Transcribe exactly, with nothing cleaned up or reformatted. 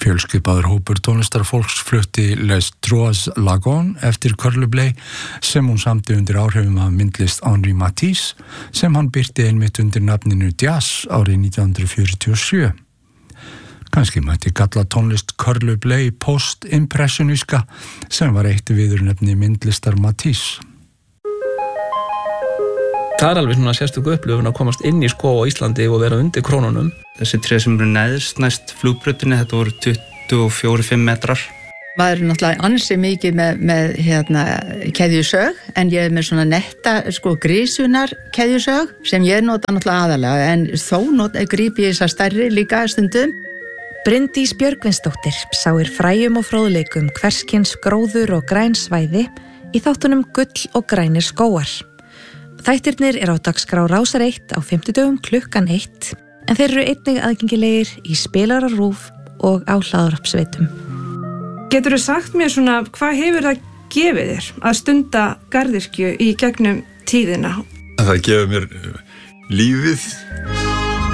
Fjölskipaður hópur tónlistarfólks flutti Les Trois Lagons eftir Curly Bley sem hún samdi undir áhrifum af myndlist Henri Matisse sem hann birti einmitt undir nafninu Jazz árið nítján hundruð fjörutíu og sjö. Kannski mætti kalla tónlist Curly Bley post-impressioníska sem var eitt viðurnefni myndlistar Matisse. Það er alveg svona sérstök upplifun að komast inn í skóg á Íslandi og vera undir krónunum. Þessi tré sem eru neðst næst flugbrautinni, þetta voru tuttugu og fjórir til fimm metrar. Maður er náttúrulega ansi mikið með, með hérna, keðjusög, en ég er með svona netta sko, grísunar keðjusög sem ég nota náttúrulega aðalega, en þó nota, grípi ég þessar stærri líka stundum. Bryndís Björgvinsdóttir sáir fræjum og fróðleikum hverskins gróður og græn svæði í þáttunum Gull og grænir skógar. Þættirnir er á dagskrá Rásar eitt á fimmtudögum klukkan eitt, en þeir eru einnig aðgengilegir í Spilarar RÚV og á hlaðvarpsveitum. Geturðu sagt mér svona, hvað hefur það gefið þér að stunda garðyrkju í gegnum tíðina? Það gefur mér lífið